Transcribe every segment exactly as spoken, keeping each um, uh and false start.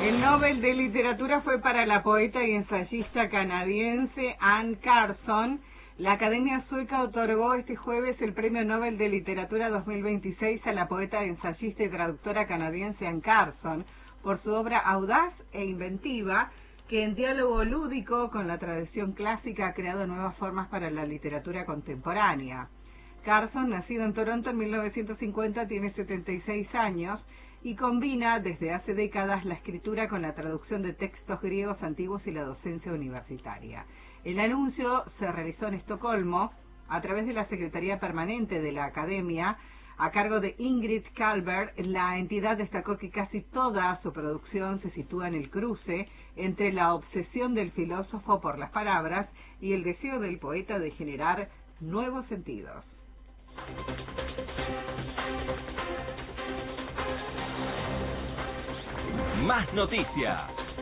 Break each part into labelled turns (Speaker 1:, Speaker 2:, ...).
Speaker 1: El Nobel de Literatura fue para la poeta y ensayista canadiense Anne Carson. La Academia Sueca otorgó este jueves el Premio Nobel de Literatura dos mil veintiséis a la poeta, ensayista y traductora canadiense Anne Carson por su obra audaz e inventiva, que en diálogo lúdico con la tradición clásica ha creado nuevas formas para la literatura contemporánea. Carson, nacido en Toronto en mil novecientos cincuenta, tiene setenta y seis años y combina desde hace décadas la escritura con la traducción de textos griegos antiguos y la docencia universitaria. El anuncio se realizó en Estocolmo a través de la Secretaría Permanente de la Academia, a cargo de Ingrid Kalberg. La entidad destacó que casi toda su producción se sitúa en el cruce entre la obsesión del filósofo por las palabras y el deseo del poeta de generar nuevos sentidos.
Speaker 2: Más noticias.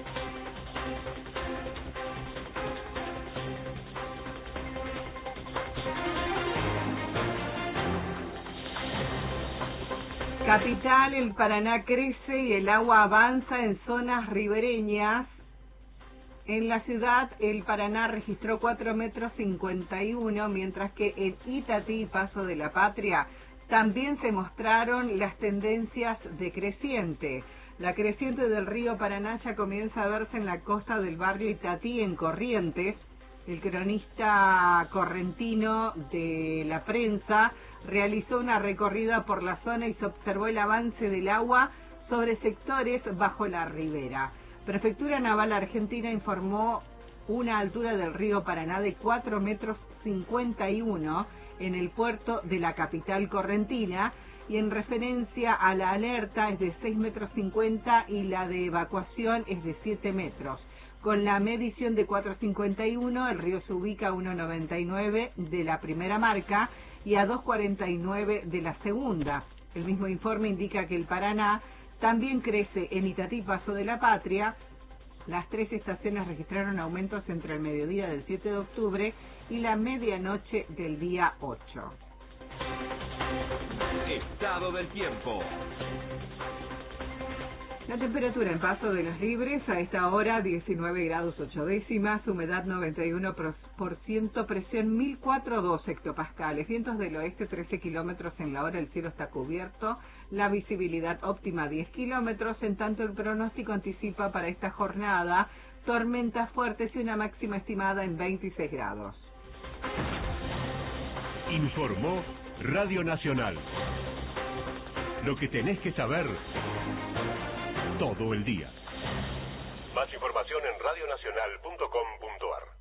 Speaker 1: Capital, el Paraná crece y el agua avanza en zonas ribereñas. En la ciudad, el Paraná registró cuatro metros cincuenta y uno, mientras que en Itatí, Paso de la Patria, también se mostraron las tendencias decreciente. La creciente del río Paraná ya comienza a verse en la costa del barrio Itatí, en Corrientes. El cronista correntino de La Prensa realizó una recorrida por la zona y se observó el avance del agua sobre sectores bajo la ribera. Prefectura Naval Argentina informó una altura del río Paraná de cuatro metros cincuenta y uno en el puerto de la capital correntina, y en referencia a la alerta es de seis metros cincuenta y la de evacuación es de siete metros. Con la medición de cuatro cincuenta y uno, el río se ubica a uno noventa y nueve de la primera marca y a dos cuarenta y nueve de la segunda. El mismo informe indica que el Paraná también crece en Itatí, Paso de la Patria. Las tres estaciones registraron aumentos entre el mediodía del siete de octubre y la medianoche del día ocho.
Speaker 2: Estado del tiempo.
Speaker 1: La temperatura en Paso de los Libres a esta hora diecinueve grados ocho décimas, humedad noventa y uno por ciento, presión mil cuatro punto dos hectopascales, vientos del oeste trece kilómetros en la hora, el cielo está cubierto, la visibilidad óptima diez kilómetros, en tanto el pronóstico anticipa para esta jornada tormentas fuertes y una máxima estimada en veintiséis grados.
Speaker 3: Informó Radio Nacional. Lo que tenés que saber todo el día. Más información en radionacional punto com punto ar.